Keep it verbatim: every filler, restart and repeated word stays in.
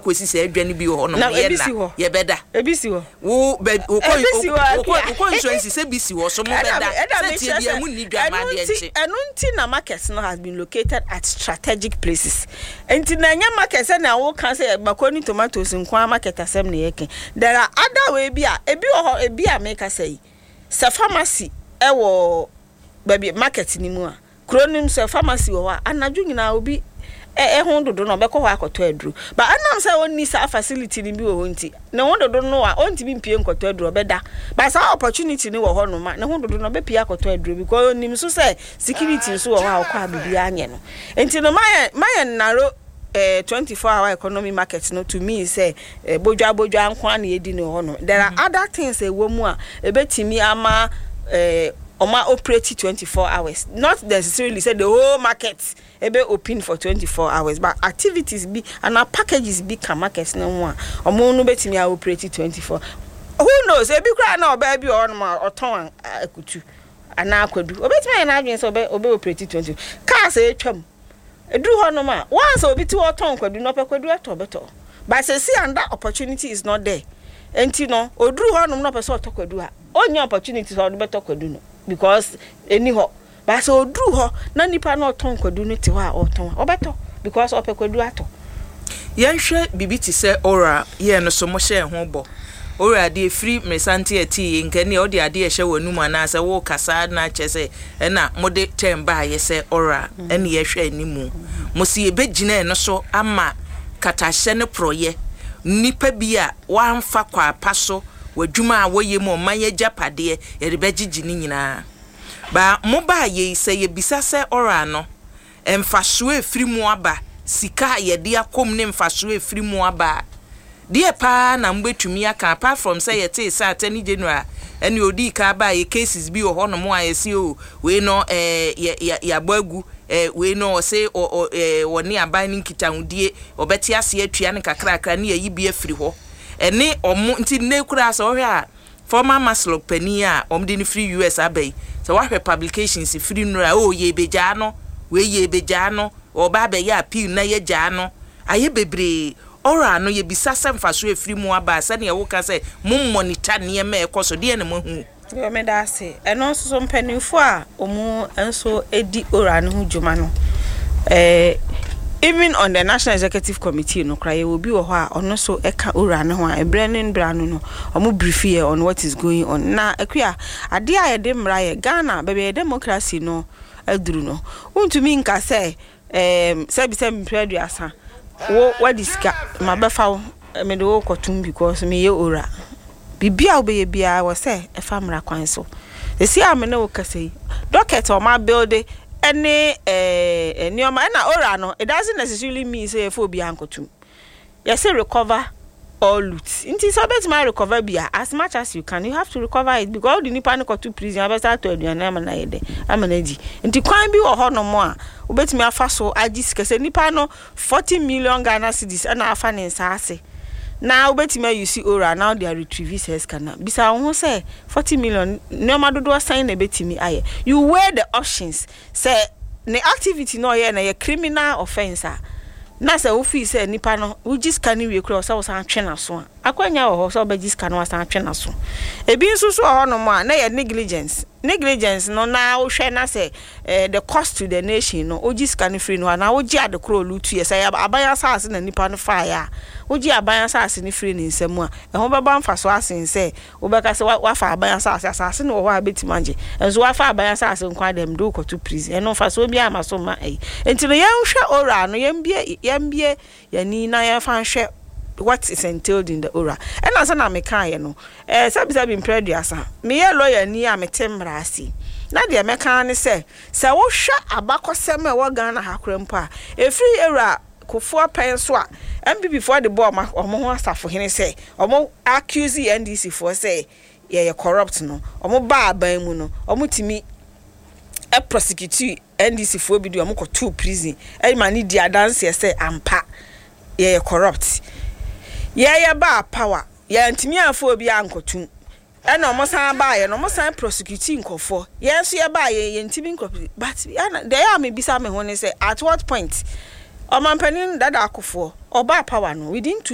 kosi se adwane bi ho no ye na ye beda ebisi ho wo wo ko ko insurance se bisi ho so mo beda se tie dia mu ni dwama de enche eno nti na market no has been located at strategic places enti na nya market se na wo kan se makoni tomatoes nkwa market asem na yeke there are other way bi a ebi ho ebi a make say se pharmacy e wo baby market ni mu a kronim se pharmacy wo a anadwo nyina obi eh ho dodo no be ko ho akoto aduru but anam say woni sa facility ni bi wo nti ne ho dodo no a onti bi mpie nkoto aduru beda but sa opportunity ni wo ho no ma ne ho dodo no be pie akoto aduru because nim so say security so wo ha akwa abibi anye no enti no my my narrow eh twenty-four hour economy market no to me say eh, bodwa bodwa nkwa na edi ne ho no there are other things e wo mu a e betimi ama eh Oma operate twenty-four hours. Not necessarily say the whole market ebe open for twenty-four hours, but activities be and our packages be can markets no one. Omo no betimi a operate twenty-four. Who knows? Ebi kra na oba bi on ma oton akutu. Ana akwadu. Obetimi na adwen so obe obe operate twenty. Cars e twam. Edu ho no ma. Once obi ti oton kwadu no pekwadu eto beto. But say see and that opportunity is not there. Enti no oduru ho no no person otokwadu a. Onye opportunity so beto kwadu no. Because any ho but so do ho na nipa na oton kwadu no ti ho a oton obeto because opekwadu ato yenhwe bibiti se ora ye no so mo hye ho bo ora de free mesante ati nkani o de ade hye wanu ma na se wo kasa na chese na mo de temba ye se ora ene ye hwe animu mo si ebegina no so ama katahye ne proye nipa bia wamfa kwa paso wadwuma a woye mo manye japade ye de begigi ni nyina ba mo ba ye se ye bisa se ora no emfaso efiri mu aba sika ye de akom ne mfaso efiri mu aba de pa na mbetumi aka apart from say ye te sa atani general ene odi ka ba ye cases bi wo ho no mo ayesi o we no eh ya ya bagu eh we no say o eh woni aban ni kitahudie obeti ase atua ne kakra kakra ne yi bi afiri ho ene omo nti ne kura so hwe a former Maslow penny a omde ni free U S abai so wahwe publications free nura o ye beja no we ye beja no oba be ya appeal na ye ja no aye bebre ora no ye bisasa mfaso efiri mu aba se ne wo ka se mum monitor ne me ekoso de ne mo hu yo me da se eno so mpanimfo a omu enso edi ora no hu djuma no eh even on the National Executive Committee no cry will be or no so eka ora no a Brennan Brano no omu brief here on what is going on na akua ade a ye dem ra ye Ghana baby democracy no aduru no untumi nka say em say bi say mpredua asa wo wadiska mabefa wo me de wo kotum because me ye ora bibia obeye bia wo say e famra kwan so e si am na wo kasei docket o ma build any eh nioma na ora no it doesn't necessarily mean say for bia nkotum you say recover all loot inti so bet my recover bia as much as you can you have to recover it because the nipa no kotu prison abesa to aduan am na yede am na ji inti kwan bi wo ho no mo a obetimi afa so agis kese nipa no forty million Ghana cedis na afa ne nsa ase na obetimi you see ora now they are retrieving says kana bisa won say forty million no madodo sign na betimi aye you weigh the options say the activity no ye na ye criminal offense na say wo fi say nipa no wo just can we cross so san twena so akwanya wo so be just can san twena so ebi nso so ho no mo na ye negligence negligence no na wo hwe na say eh, the cost to the nation no o just can free no na wo gi ade kro lutu ye say abaya saase na nipa no fa ya wo gi abaya saase ni free ni nsemu a e ho beba mfa so asen say wo beka say wa fa abaya saase saase no wo ha betimanje enso wa fa abaya saase nkwa dem do ko to prison e no fa so bia ma so ma e enti no ye hwe ora no ye mbie ye mbie ye ni na ye fa hwe what is entailed in the ora and as na me kan ye no eh sabi sabi imprediasa me ye lawyer ni a metemra asi na de me kan ne se se wo hwa abakosem e wo Ghana hakura mpo a efri era kofo pen so a M P before the board ma omo ho asafo hene se omo accuse N D C for say ye ye corrupt no omo ba aban mu no omo timi e prosecute N D C for bi do omo ko to prison e ma ni dia dance say ampa ye ye corrupt yeah yeah ba power yeah ntimi afọ obi ankotum e na omo san ba ye no omo san prosecuting nkofo yeah so ye ba ye ntimi nkofo but there am me bisa me ho ne say at what point omo panin dada akofo oba power no within two